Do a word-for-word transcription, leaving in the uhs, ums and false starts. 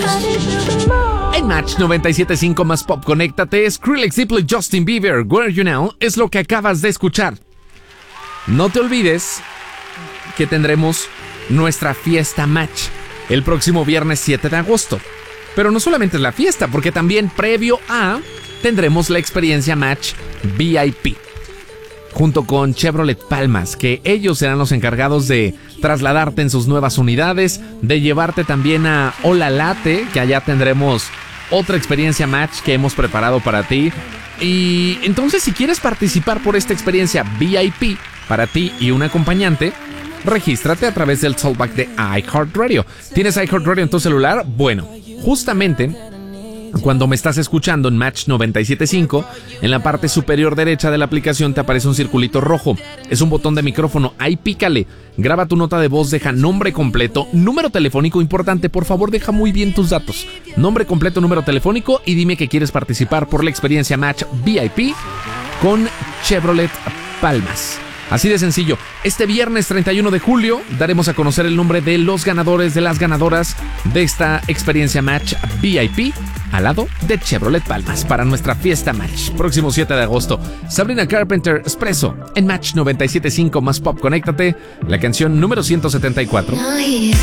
En Match noventa y siete punto cinco más Pop, conéctate. Skrillex, Diplo y Justin Bieber, Where You Now es lo que acabas de escuchar. No te olvides que tendremos nuestra fiesta Match el próximo viernes siete de agosto. Pero no solamente es la fiesta, porque también previo a tendremos la experiencia Match V I P junto con Chevrolet Palmas, que ellos serán los encargados de trasladarte en sus nuevas unidades, de llevarte también a Hola Latte, que allá tendremos otra experiencia Match que hemos preparado para ti. Y entonces, si quieres participar por esta experiencia V I P para ti y un acompañante, regístrate a través del Talkback de iHeartRadio. ¿Tienes iHeartRadio en tu celular? Bueno, justamente cuando me estás escuchando en Match noventa y siete punto cinco, en la parte superior derecha de la aplicación te aparece un circulito rojo. Es un botón de micrófono, ahí pícale. Graba tu nota de voz, deja nombre completo, número telefónico, importante, por favor deja muy bien tus datos. Nombre completo, número telefónico y dime que quieres participar por la experiencia Match V I P con Chevrolet Palmas. Así de sencillo. Este viernes treinta y uno de julio daremos a conocer el nombre de los ganadores, de las ganadoras de esta experiencia Match V I P al lado de Chevrolet Palmas para nuestra fiesta Match. Próximo siete de agosto. Sabrina Carpenter, Espresso en Match noventa y siete punto cinco más Pop. Conéctate. La canción número ciento setenta y cuatro.